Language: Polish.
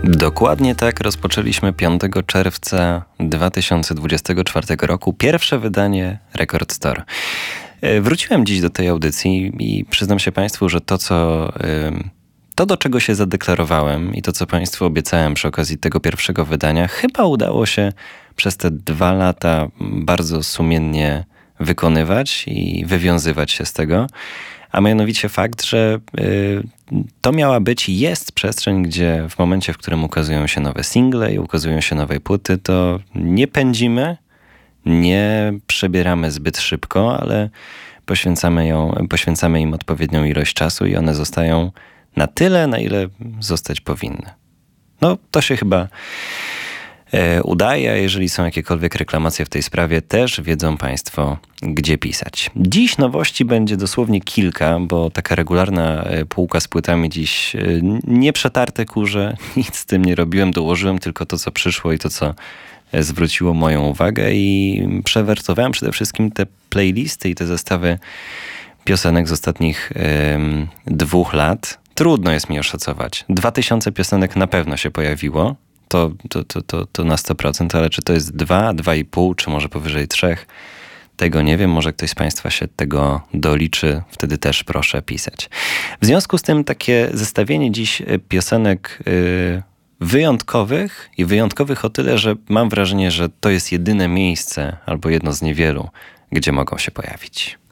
Dokładnie tak rozpoczęliśmy 5 czerwca 2024 roku pierwsze wydanie Record Store. Wróciłem dziś do tej audycji i przyznam się Państwu, że to, do czego się zadeklarowałem i to, co Państwu obiecałem przy okazji tego pierwszego wydania, chyba udało się przez te 2 lata bardzo sumiennie wykonywać i wywiązywać się z tego. A mianowicie fakt, że to miała być i jest przestrzeń, gdzie w momencie, w którym ukazują się nowe single i ukazują się nowe płyty, to nie pędzimy, nie przebieramy zbyt szybko, ale poświęcamy im odpowiednią ilość czasu i one zostają na tyle, na ile zostać powinny. No, to się chyba udaje, a jeżeli są jakiekolwiek reklamacje w tej sprawie, też wiedzą Państwo, gdzie pisać. Dziś nowości będzie dosłownie kilka, bo taka regularna półka z płytami dziś nie przetarte kurze, nic z tym nie robiłem, dołożyłem tylko to, co przyszło i to, co zwróciło moją uwagę i przewertowałem przede wszystkim te playlisty i te zestawy piosenek z ostatnich 2 lat. Trudno jest mi oszacować. 2000 piosenek na pewno się pojawiło. To na 100%, ale czy to jest 2, 2,5, czy może powyżej 3? Tego nie wiem, może ktoś z Państwa się tego doliczy, wtedy też proszę pisać. W związku z tym takie zestawienie dziś piosenek wyjątkowych i wyjątkowych o tyle, że mam wrażenie, że to jest jedyne miejsce albo jedno z niewielu, gdzie mogą się pojawić.